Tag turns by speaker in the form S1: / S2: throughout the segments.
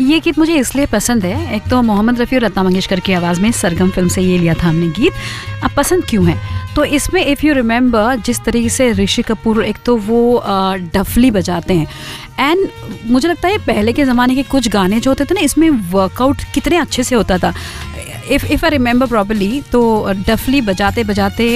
S1: ये गीत मुझे इसलिए पसंद है, एक तो मोहम्मद रफ़ी और लता मंगेशकर की आवाज़ में, सरगम फिल्म से ये लिया था हमने गीत। अब पसंद क्यों है, तो इसमें इफ़ यू रिमेंबर जिस तरीके से ऋषि कपूर एक तो वो डफली बजाते हैं, एंड मुझे लगता है पहले के ज़माने के कुछ गाने जो होते थे ना, इसमें वर्कआउट कितने अच्छे से होता था। इफ़ आई रिमेंबर प्रॉपर्ली तो डफली बजाते बजाते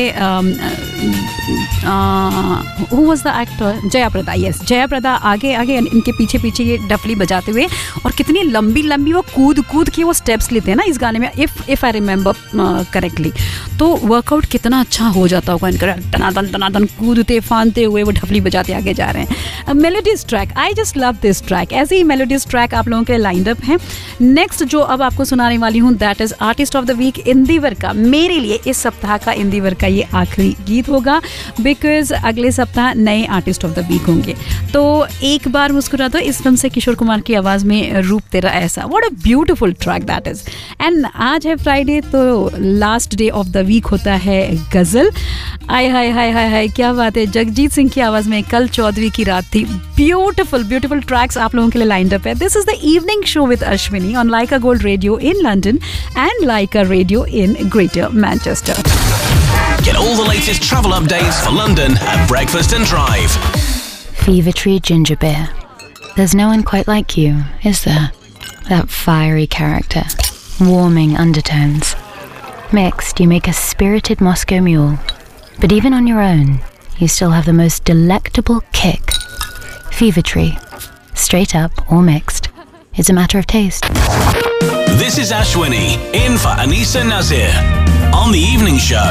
S1: who was the actor, Jaya Prada, yes Jaya Prada आगे आगे इनके पीछे पीछे ये डफली बजाते हुए, और कितनी लंबी लंबी वो कूद के वो स्टेप्स लेते हैं ना इस गाने में, इफ़ आई रिमेंबर करेक्टली। तो वर्कआउट कितना अच्छा हो जाता होगा इनका, टनाटन कूदते फानते हुए वो डफली बजाते आगे जा रहे हैं। Melodious track, I just love this track. ऐसे ही मेलोडियस ट्रैक आप लोगों के लिए लाइंड अप हैं। नेक्स्ट जो अब आपको सुनाने वाली हूँ that is artist of the week Indeevar का। मेरे लिए इस सप्ताह का इंदिवर का ये आखिरी गीत होगा, बिकॉज अगले सप्ताह नए आर्टिस्ट ऑफ द वीक होंगे। तो एक बार मुस्कुरा दो, इस फिल्म से किशोर कुमार की आवाज़ में रूप तेरा ऐसा, what a beautiful track that is. And आज है फ्राइडे, तो last day of the week होता है गजल। आय हाय हाय हाय हाय, क्या बात है, जगजीत सिंह की आवाज़ में कल चौदहवीं की रात थी। ब्यूटीफुल ब्यूटीफुल ट्रैक्स आप लोगों के लिए लाइंड अप है। This is the evening show with Ashwini on Lyca gold radio in London and Laika Radio in Greater Manchester.
S2: Get all the latest travel updates for London at Breakfast and Drive.
S3: Fever Tree Ginger Beer. There's no one quite like you, is there? That fiery character, warming undertones. Mixed, you make a spirited Moscow mule. But even on your own, you still have the most delectable kick. Fever Tree. Straight up or mixed. It's a matter of taste.
S2: This is Ashwini, in for Anisa Nazir, on the evening show.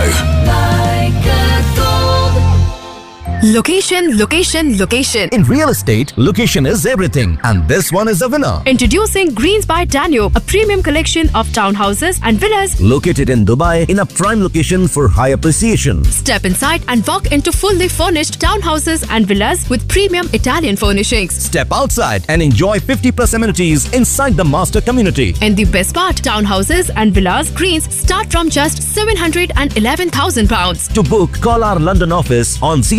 S4: Location, location, location.
S5: In real estate, location is everything, and this one is the winner.
S4: Introducing Greens by Danube, a premium collection of townhouses and villas
S5: Located in Dubai in a prime location for high appreciation.
S4: Step inside and walk into fully furnished townhouses and villas with premium Italian furnishings.
S5: Step outside and enjoy 50+ amenities inside the master community.
S4: And the best part, townhouses and villas Greens start from just £711,000.
S5: To book, call our London office on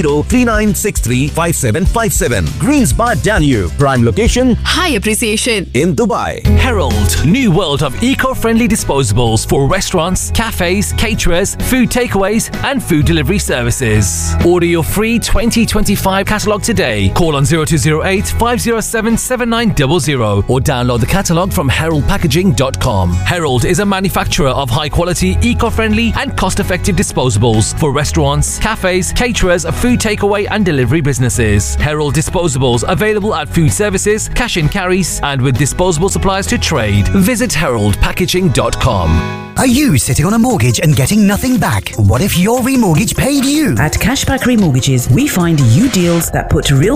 S5: 020-3963-5757. Greens by Danube, prime location
S4: High appreciation.
S5: in Dubai.
S6: Herald, new world of eco-friendly disposables for restaurants, cafes, caterers, food takeaways and food delivery services. Order your free 2025 catalogue today. Call on 0208 507 7900 or download the catalogue from heraldpackaging.com. Herald is a manufacturer of high-quality, eco-friendly and cost-effective disposables for restaurants, cafes, caterers, food takeaway and delivery businesses. Herald disposables available at food services, cash and carries and with disposable suppliers to trade. Visit heraldpackaging.com.
S7: Are you sitting on a mortgage and getting nothing back? What if your remortgage paid you?
S8: At Cashback Remortgages, we find you deals that put real